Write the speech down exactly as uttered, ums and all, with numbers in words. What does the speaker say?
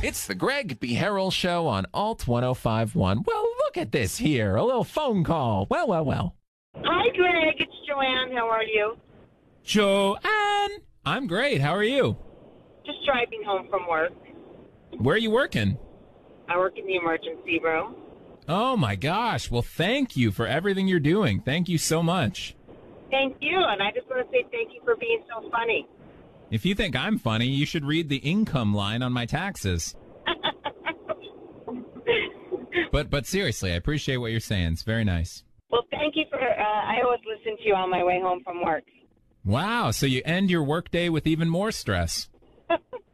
It's the Greg B. Harrell Show on Alt ten fifty-one. Well, look at this here. A little phone call. Well, well, well. Hi, Greg. It's Joanne. How are you? Joanne. I'm great. How are you? Just driving home from work. Where are you working? I work in the emergency room. Oh, my gosh. Well, thank you for everything you're doing. Thank you so much. Thank you. And I just want to say thank you for being so funny. If you think I'm funny, you should read the income line on my taxes. But but seriously, I appreciate what you're saying. It's very nice. Well, thank you for, uh, I always listen to you on my way home from work. Wow, so you end your workday with even more stress.